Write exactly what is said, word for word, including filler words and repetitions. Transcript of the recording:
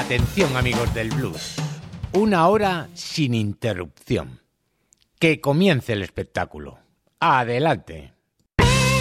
Atención, amigos del blues. Una hora sin interrupción. Que comience el espectáculo. Adelante.